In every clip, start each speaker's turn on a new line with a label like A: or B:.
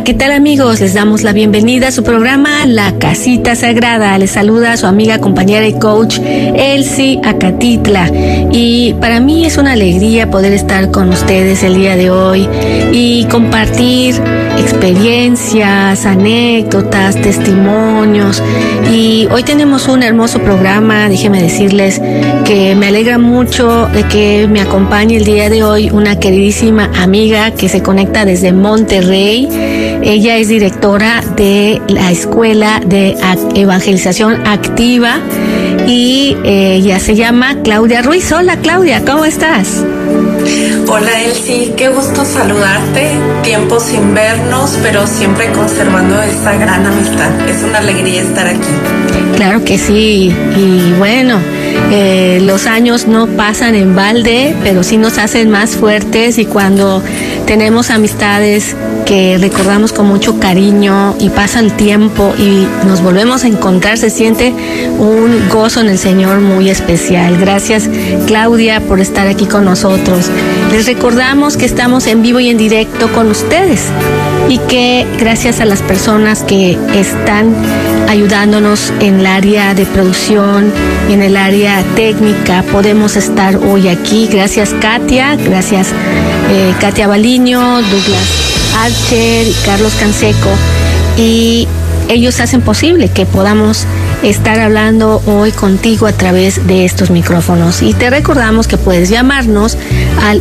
A: ¿Qué tal, amigos? Les damos la bienvenida a su programa La Casita Sagrada. Les saluda a su amiga, compañera y coach Elsie Acatitla. Y para mí es una alegría poder estar con ustedes el día de hoy y compartir experiencias, anécdotas, testimonios. Y hoy tenemos un hermoso programa. Déjenme decirles que me alegra mucho de que me acompañe el día de hoy una queridísima amiga que se conecta desde Monterrey. Ella es directora de la Escuela de Evangelización Activa y ella se llama Claudia Ruiz. Hola, Claudia, ¿cómo estás?
B: Hola, Elsie, qué gusto saludarte. Tiempo sin vernos, pero siempre conservando esa gran amistad. Es una alegría estar aquí.
A: Claro que sí, y bueno, los años no pasan en balde, pero sí nos hacen más fuertes, y cuando tenemos amistades que recordamos con mucho cariño y pasa el tiempo y nos volvemos a encontrar, se siente un gozo en el Señor muy especial. Gracias, Claudia, por estar aquí con nosotros. Les recordamos que estamos en vivo y en directo con ustedes y que gracias a las personas que están ayudándonos en el área de producción, en el área técnica, podemos estar hoy aquí. Gracias, Katia, gracias Katia Baliño, Douglas Archer y Carlos Canseco, y ellos hacen posible que podamos estar hablando hoy contigo a través de estos micrófonos. Y te recordamos que puedes llamarnos al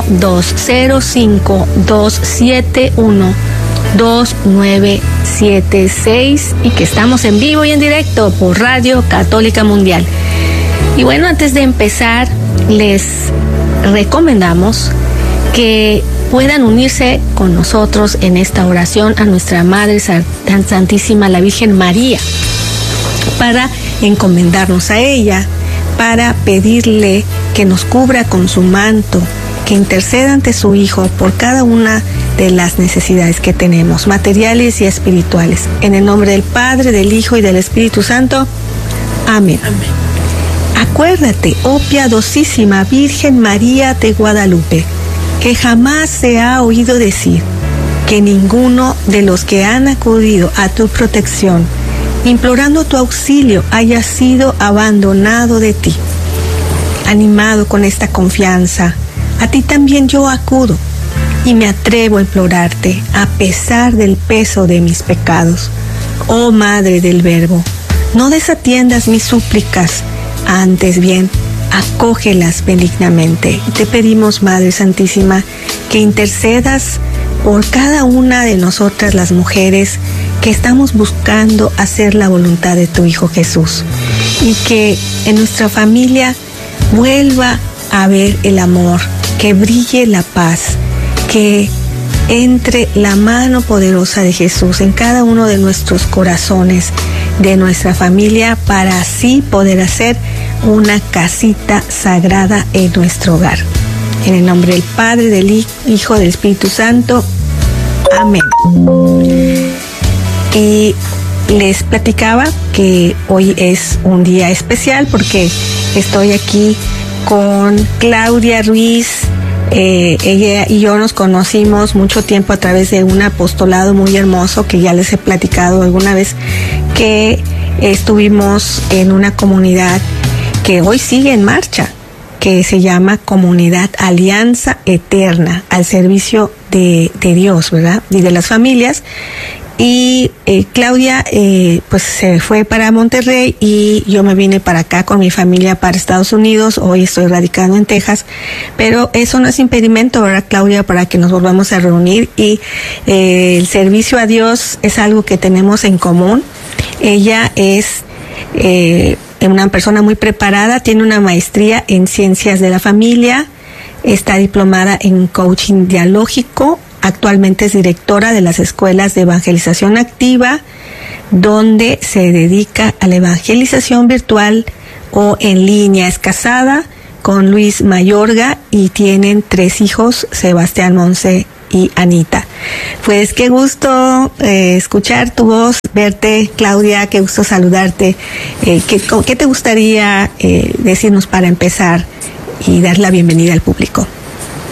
A: 1-205-271-2976 y que estamos en vivo y en directo por Radio Católica Mundial. Y bueno, antes de empezar, les recomendamos que puedan unirse con nosotros en esta oración a nuestra Madre Santísima, la Virgen María, para encomendarnos a ella, para pedirle que nos cubra con su manto, que interceda ante su Hijo por cada una de las necesidades que tenemos, materiales y espirituales. En el nombre del Padre, del Hijo y del Espíritu Santo. Amén. Amén. Acuérdate, oh piadosísima Virgen María de Guadalupe, que jamás se ha oído decir que ninguno de los que han acudido a tu protección, implorando tu auxilio, haya sido abandonado de ti. Animado con esta confianza, a ti también yo acudo y me atrevo a implorarte a pesar del peso de mis pecados. Oh Madre del Verbo, no desatiendas mis súplicas, antes bien, acógelas benignamente. Te pedimos, Madre Santísima, que intercedas por cada una de nosotras las mujeres que estamos buscando hacer la voluntad de tu Hijo Jesús, y que en nuestra familia vuelva a haber el amor, que brille la paz, que entre la mano poderosa de Jesús en cada uno de nuestros corazones, de nuestra familia, para así poder hacer una casita sagrada en nuestro hogar. En el nombre del Padre, del Hijo, del Espíritu Santo. Amén. Y les platicaba que hoy es un día especial porque estoy aquí con Claudia Ruiz. Ella y yo nos conocimos mucho tiempo a través de un apostolado muy hermoso que ya les he platicado alguna vez, que estuvimos en una comunidad que hoy sigue en marcha, que se llama Comunidad Alianza Eterna, al servicio de Dios, ¿verdad? Y de las familias. Y Claudia pues se fue para Monterrey y yo me vine para acá con mi familia para Estados Unidos. Hoy estoy radicando en Texas, pero eso no es impedimento, ¿verdad, Claudia?, para que nos volvamos a reunir. Y el servicio a Dios es algo que tenemos en común. Ella es una persona muy preparada, tiene una maestría en Ciencias de la Familia, está diplomada en Coaching Dialógico. Actualmente es directora de las Escuelas de Evangelización Activa, donde se dedica a la evangelización virtual o en línea. Es casada con Luis Mayorga y tienen 3 hijos, Sebastián, Monse y Anita. Pues qué gusto escuchar tu voz, verte, Claudia, qué gusto saludarte. ¿Qué te gustaría decirnos para empezar y dar la bienvenida al público?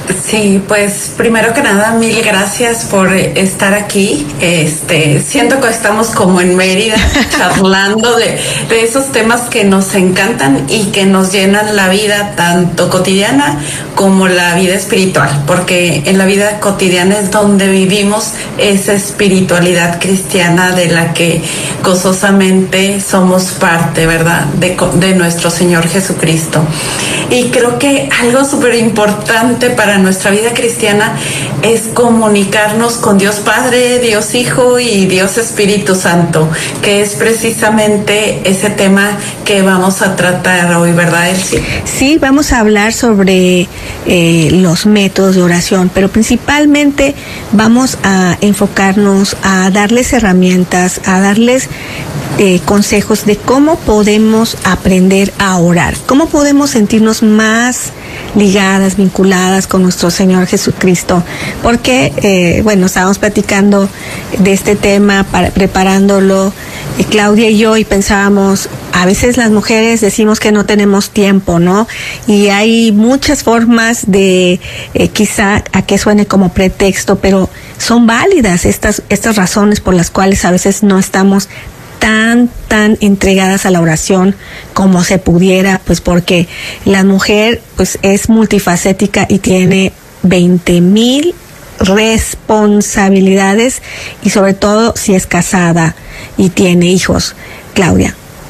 B: Sí, pues primero que nada, mil gracias por estar aquí. Siento que estamos como en Mérida charlando de esos temas que nos encantan y que nos llenan la vida tanto cotidiana como la vida espiritual, porque en la vida cotidiana es donde vivimos esa espiritualidad cristiana de la que gozosamente somos parte, ¿verdad? De nuestro Señor Jesucristo. Y creo que algo súper importante para nuestra vida cristiana es comunicarnos con Dios Padre, Dios Hijo y Dios Espíritu Santo, que es precisamente ese tema que vamos a tratar hoy, ¿verdad, Elsie?
A: Sí, vamos a hablar sobre los métodos de oración, pero principalmente vamos a enfocarnos a darles herramientas, a darles consejos de cómo podemos aprender a orar, cómo podemos sentirnos más ligadas, vinculadas con nuestro Señor Jesucristo, porque, estábamos platicando de este tema, preparándolo, Claudia y yo, y pensábamos, a veces las mujeres decimos que no tenemos tiempo, ¿no? Y hay muchas formas de, quizá a que suene como pretexto, pero son válidas estas razones por las cuales a veces no estamos tan entregadas a la oración como se pudiera, pues porque la mujer pues es multifacética y tiene 20,000 responsabilidades, y sobre todo si es casada y tiene hijos. Claudia.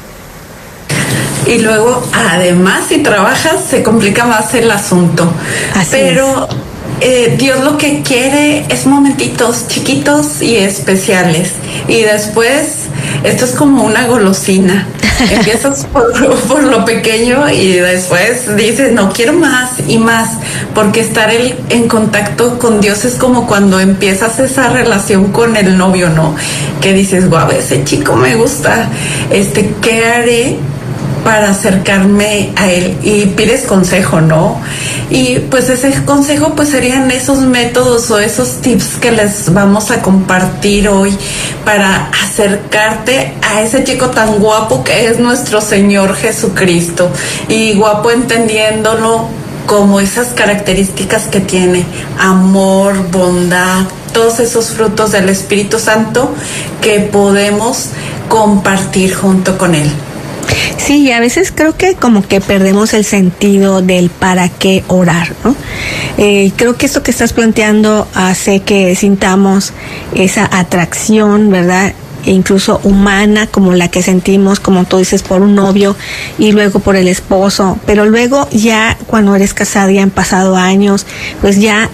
B: Y luego, además, si trabajas, se complica más el asunto. Pero Dios lo que quiere es momentitos chiquitos y especiales. Y después, esto es como una golosina. Empiezas por lo pequeño y después dices, no, quiero más y más. Porque estar en contacto con Dios es como cuando empiezas esa relación con el novio, ¿no? Que dices, guau, ese chico me gusta. ¿Qué haré para acercarme a él? Y pides consejo, ¿no? Y pues ese consejo pues serían esos métodos o esos tips que les vamos a compartir hoy para acercarte a ese chico tan guapo que es nuestro Señor Jesucristo. Y guapo entendiéndolo como esas características que tiene: amor, bondad, todos esos frutos del Espíritu Santo que podemos compartir junto con él.
A: Sí, a veces creo que como que perdemos el sentido del para qué orar, ¿no? Creo que esto que estás planteando hace que sintamos esa atracción, ¿verdad? E incluso humana, como la que sentimos, como tú dices, por un novio y luego por el esposo, pero luego ya cuando eres casada, ya han pasado años, pues ya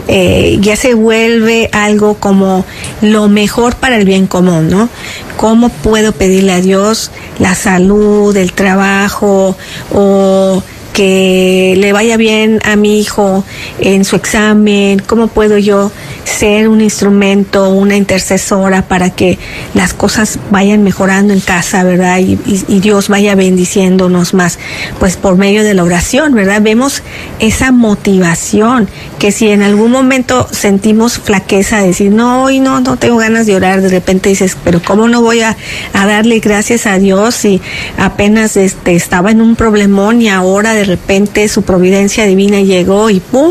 A: se vuelve algo como lo mejor para el bien común, ¿no? ¿Cómo puedo pedirle a Dios la salud, el trabajo, o que le vaya bien a mi hijo en su examen? ¿Cómo puedo yo ser un instrumento, una intercesora para que las cosas vayan mejorando en casa, ¿verdad? Y Dios vaya bendiciéndonos más, pues por medio de la oración, ¿verdad? Vemos esa motivación que si en algún momento sentimos flaqueza, decir, no, hoy no tengo ganas de orar, de repente dices, pero ¿cómo no voy a darle gracias a Dios si apenas estaba en un problemón y ahora de repente su providencia divina llegó y ¡pum!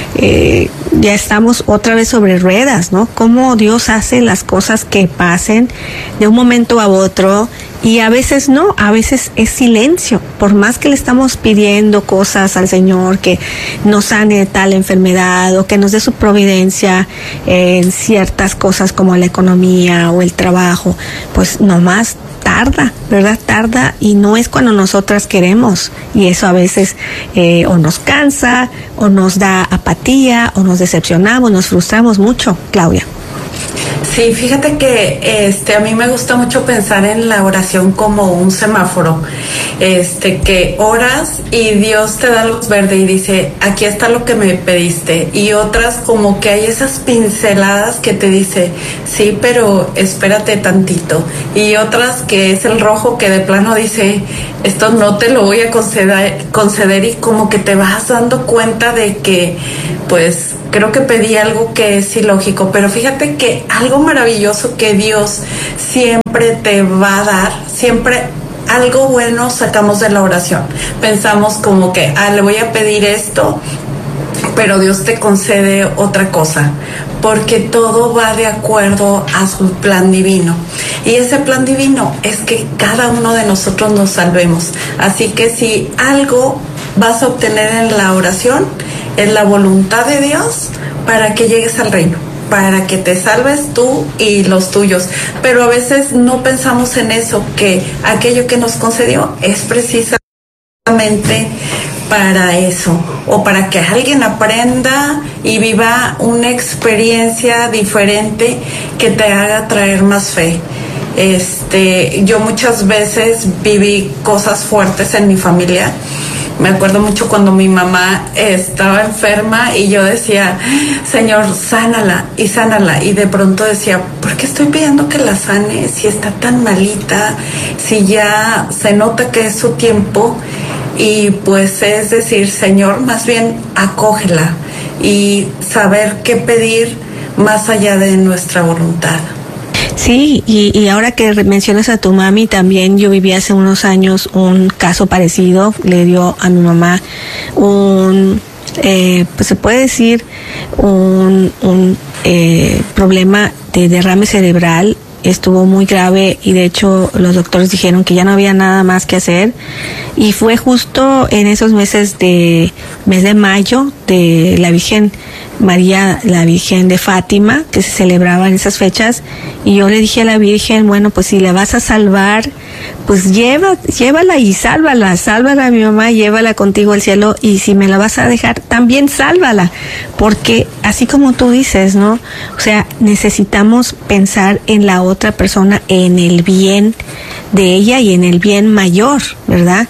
A: Ya estamos otra vez sobre ruedas, ¿no? Cómo Dios hace las cosas que pasen de un momento a otro, y a veces no, a veces es silencio. Por más que le estamos pidiendo cosas al Señor, que nos sane de tal enfermedad o que nos dé su providencia en ciertas cosas como la economía o el trabajo, pues nomás tarda, ¿verdad? Tarda, y no es cuando nosotras queremos, y eso a veces o nos cansa, o nos da apatía, o nos decepcionamos, nos frustramos mucho. Claudia.
B: Sí, fíjate que a mí me gusta mucho pensar en la oración como un semáforo, que oras y Dios te da luz verde y dice, aquí está lo que me pediste, y otras como que hay esas pinceladas que te dice, sí, pero espérate tantito, y otras que es el rojo que de plano dice, esto no te lo voy a conceder, y como que te vas dando cuenta de que, pues, creo que pedí algo que es ilógico. Pero fíjate que algo maravilloso que Dios siempre te va a dar, siempre algo bueno sacamos de la oración. Pensamos como que, le voy a pedir esto, pero Dios te concede otra cosa, porque todo va de acuerdo a su plan divino. Y ese plan divino es que cada uno de nosotros nos salvemos. Así que si algo vas a obtener en la oración, es la voluntad de Dios para que llegues al reino, para que te salves tú y los tuyos. Pero a veces no pensamos en eso, que aquello que nos concedió es precisamente para eso, o para que alguien aprenda y viva una experiencia diferente que te haga traer más fe. Yo muchas veces viví cosas fuertes en mi familia. Me acuerdo mucho cuando mi mamá estaba enferma y yo decía, Señor, sánala, y de pronto decía, ¿por qué estoy pidiendo que la sane si está tan malita, si ya se nota que es su tiempo? Y pues es decir, Señor, más bien acógela y saber qué pedir más allá de nuestra voluntad.
A: Sí, y ahora que mencionas a tu mami, también yo viví hace unos años un caso parecido. Le dio a mi mamá pues se puede decir un problema de derrame cerebral. Estuvo muy grave y de hecho los doctores dijeron que ya no había nada más que hacer, y fue justo en esos mes de mayo de la Virgen María, la Virgen de Fátima, que se celebraba en esas fechas, y yo le dije a la Virgen, bueno, pues si la vas a salvar, pues llévala y sálvala a mi mamá, llévala contigo al cielo, y si me la vas a dejar, también sálvala, porque así como tú dices, ¿no? O sea, necesitamos pensar en la otra persona, en el bien de ella y en el bien mayor, ¿verdad?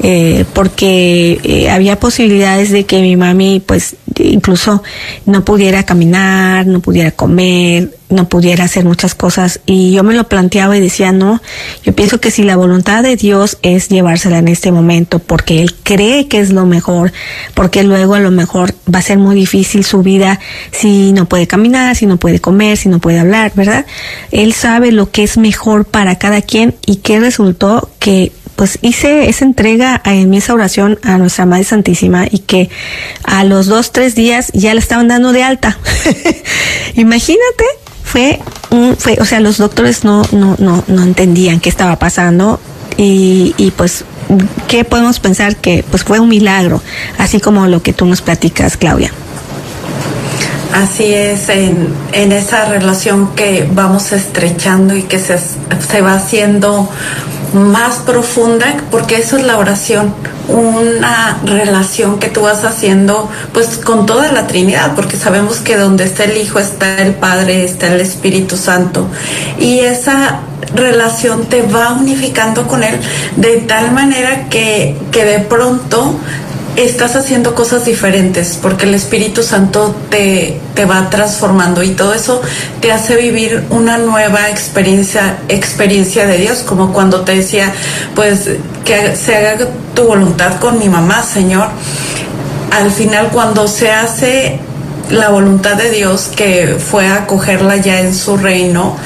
A: Porque había posibilidades de que mi mami, pues, incluso no pudiera caminar, no pudiera comer, no pudiera hacer muchas cosas, y yo me lo planteaba y decía, no, yo pienso que si la voluntad de Dios es llevársela en este momento, porque Él cree que es lo mejor, porque luego a lo mejor va a ser muy difícil su vida si no puede caminar, si no puede comer, si no puede hablar, ¿verdad? Él sabe lo que es mejor para cada quien, y que resultó que pues hice esa entrega en esa oración a nuestra Madre Santísima, y que a los 2-3 días ya la estaban dando de alta. Imagínate, o sea, los doctores no entendían qué estaba pasando, y pues, ¿qué podemos pensar? Que pues fue un milagro, así como lo que tú nos platicas, Claudia.
B: Así es, en esa relación que vamos estrechando y que se va haciendo más profunda, porque eso es la oración, una relación que tú vas haciendo pues con toda la Trinidad, porque sabemos que donde está el Hijo está el Padre, está el Espíritu Santo, y esa relación te va unificando con Él de tal manera que de pronto estás haciendo cosas diferentes, porque el Espíritu Santo te va transformando, y todo eso te hace vivir una nueva experiencia de Dios, como cuando te decía, pues, que se haga tu voluntad con mi mamá, Señor. Al final, cuando se hace la voluntad de Dios, que fue acogerla ya en su reino,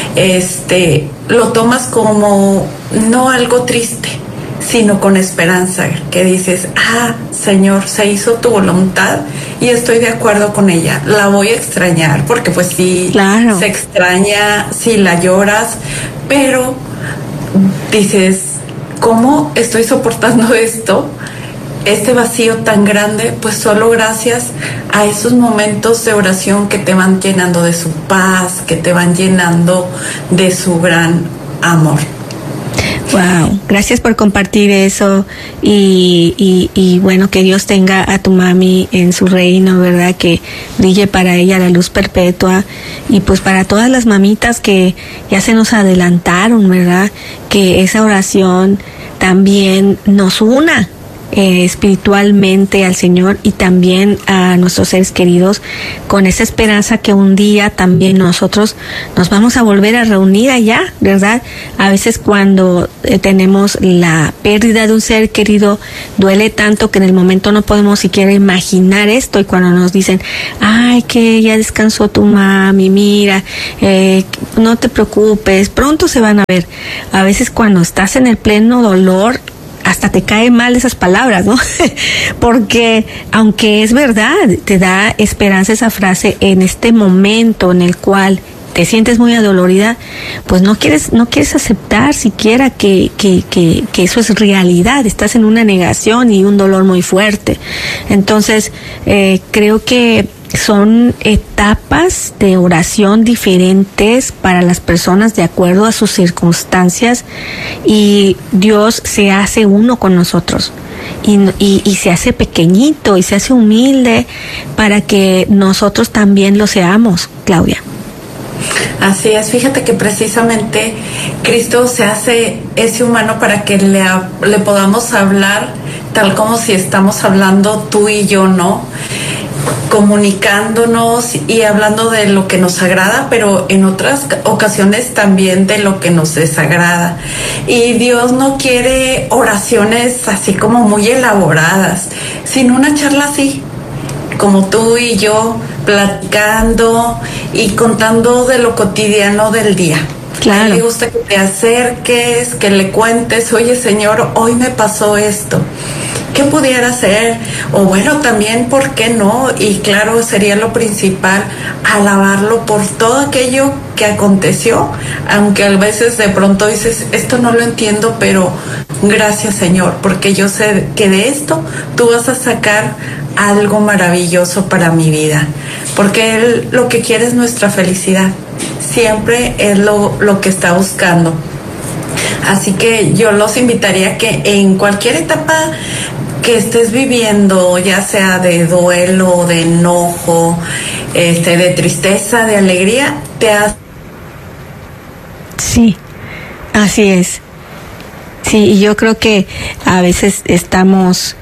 B: lo tomas como no algo triste, sino con esperanza, que dices, Señor, se hizo tu voluntad y estoy de acuerdo con ella. La voy a extrañar, porque pues sí, claro, se extraña, sí la lloras, pero dices, ¿cómo estoy soportando esto? Este vacío tan grande, pues solo gracias a esos momentos de oración que te van llenando de su paz, que te van llenando de su gran amor.
A: Wow, gracias por compartir eso, y bueno, que Dios tenga a tu mami en su reino, ¿verdad? Que brille para ella la luz perpetua, y pues para todas las mamitas que ya se nos adelantaron, ¿verdad? Que esa oración también nos una espiritualmente al Señor y también a nuestros seres queridos, con esa esperanza que un día también nosotros nos vamos a volver a reunir allá, ¿verdad? A veces cuando tenemos la pérdida de un ser querido, duele tanto que en el momento no podemos siquiera imaginar esto, y cuando nos dicen, ay, que ya descansó tu mami, mira, no te preocupes, pronto se van a ver. A veces cuando estás en el pleno dolor, hasta te caen mal esas palabras, ¿no? Porque aunque es verdad, te da esperanza esa frase en este momento en el cual te sientes muy adolorida, pues no quieres aceptar siquiera que eso es realidad, estás en una negación y un dolor muy fuerte. Entonces, creo que son etapas de oración diferentes para las personas de acuerdo a sus circunstancias, y Dios se hace uno con nosotros y se hace pequeñito y se hace humilde para que nosotros también lo seamos, Claudia.
B: Así es, fíjate que precisamente Cristo se hace ese humano para que le podamos hablar tal como si estamos hablando tú y yo, ¿no? Comunicándonos y hablando de lo que nos agrada, pero en otras ocasiones también de lo que nos desagrada. Y Dios no quiere oraciones así como muy elaboradas, sino una charla así, como tú y yo, platicando y contando de lo cotidiano del día. Claro. A mí me gusta que te acerques, que le cuentes, oye Señor, hoy me pasó esto, ¿qué pudiera hacer? O bueno, también, ¿por qué no? Y claro, sería lo principal, alabarlo por todo aquello que aconteció, aunque a veces de pronto dices, esto no lo entiendo, pero gracias Señor, porque yo sé que de esto tú vas a sacar algo maravilloso para mi vida, porque Él lo que quiere es nuestra felicidad, siempre es lo que está buscando. Así que yo los invitaría a que en cualquier etapa que estés viviendo, ya sea de duelo, de enojo, de tristeza, de alegría,
A: Sí, así es. Sí, y yo creo que a veces estamos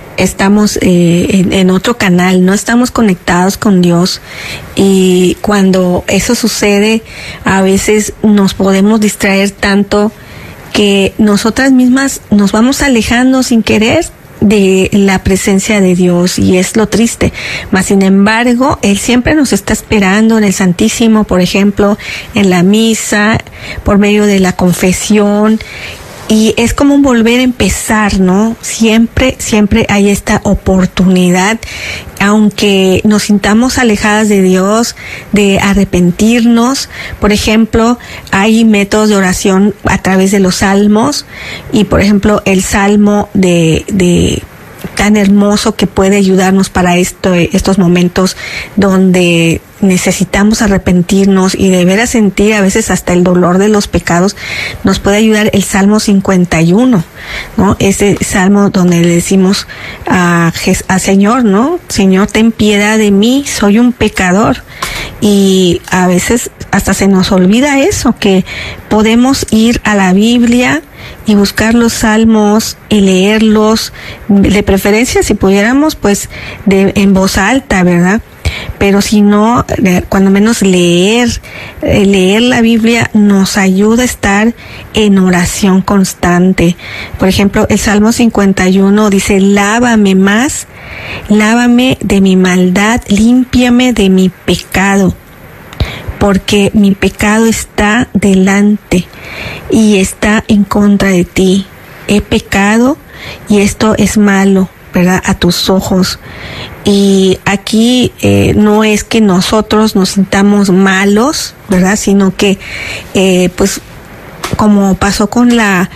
A: en otro canal, no estamos conectados con Dios, y cuando eso sucede a veces nos podemos distraer tanto que nosotras mismas nos vamos alejando sin querer de la presencia de Dios, y es lo triste. Mas sin embargo, Él siempre nos está esperando en el Santísimo, por ejemplo, en la misa, por medio de la confesión. Y es como un volver a empezar, ¿no? Siempre hay esta oportunidad, aunque nos sintamos alejadas de Dios, de arrepentirnos. Por ejemplo, hay métodos de oración a través de los salmos, y por ejemplo, el salmo de tan hermoso que puede ayudarnos para estos momentos donde necesitamos arrepentirnos y de veras sentir a veces hasta el dolor de los pecados. Nos puede ayudar el Salmo 51, ¿no? Ese salmo donde le decimos a Señor, ¿no? Señor, ten piedad de mí, soy un pecador. Y a veces hasta se nos olvida eso, que podemos ir a la Biblia y buscar los salmos y leerlos, de preferencia si pudiéramos pues en voz alta, ¿verdad? Pero si no, cuando menos leer la Biblia nos ayuda a estar en oración constante. Por ejemplo, el Salmo 51 dice, lávame más, lávame de mi maldad, límpiame de mi pecado, porque mi pecado está delante y está en contra de ti. He pecado y esto es malo, ¿verdad?, a tus ojos. Y aquí no es que nosotros nos sintamos malos, ¿verdad?, sino que pues como pasó con la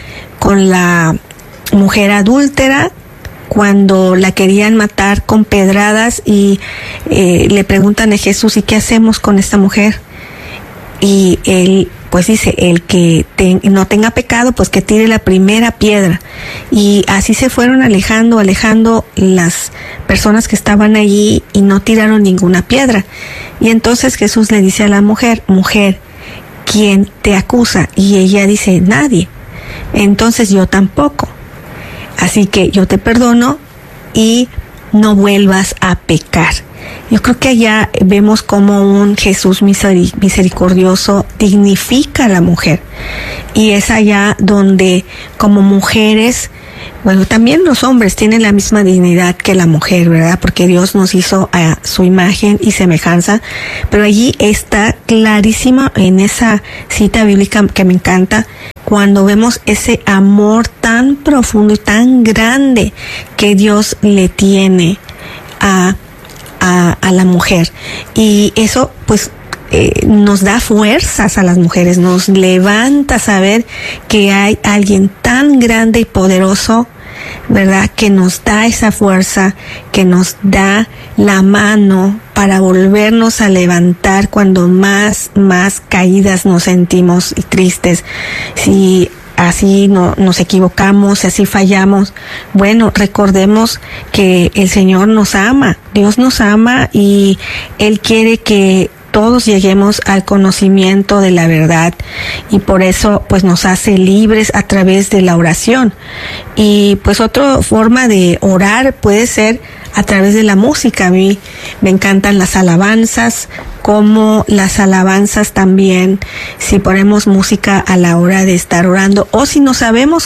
A: mujer adúltera, cuando la querían matar con pedradas, y le preguntan a Jesús, ¿y qué hacemos con esta mujer? Y él pues dice, el que no tenga pecado, pues que tire la primera piedra. Y así se fueron alejando las personas que estaban allí, y no tiraron ninguna piedra. Y entonces Jesús le dice a la mujer, ¿quién te acusa? Y ella dice, nadie. Entonces yo tampoco. Así que yo te perdono y no vuelvas a pecar. Yo creo que allá vemos como un Jesús misericordioso dignifica a la mujer. Y es allá donde como mujeres, bueno, también los hombres tienen la misma dignidad que la mujer, ¿verdad? Porque Dios nos hizo a su imagen y semejanza. Pero allí está clarísima en esa cita bíblica que me encanta, cuando vemos ese amor tan profundo y tan grande que Dios le tiene a la mujer. Y eso pues nos da fuerzas a las mujeres, nos levanta a saber que hay alguien tan grande y poderoso, ¿verdad?, que nos da esa fuerza, que nos da la mano para volvernos a levantar cuando más caídas nos sentimos y tristes. Si así nos equivocamos, si así fallamos, bueno, recordemos que el Señor nos ama, Dios nos ama y Él quiere que todos lleguemos al conocimiento de la verdad, y por eso pues nos hace libres a través de la oración. Y pues otra forma de orar puede ser a través de la música. A mí me encantan las alabanzas, como las alabanzas también, si ponemos música a la hora de estar orando, o si no sabemos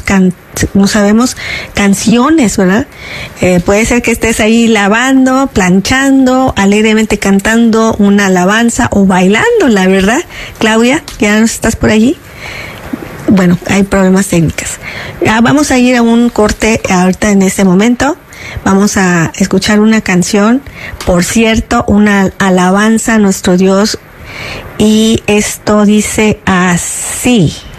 A: canciones, ¿verdad? Puede ser que estés ahí lavando, planchando, alegremente cantando una alabanza o bailando, la verdad. Claudia, ¿ya no estás por allí? Bueno, hay problemas técnicos. Vamos a ir a un corte ahorita en este momento. Vamos a escuchar una canción, por cierto, una alabanza a nuestro Dios, y esto dice así.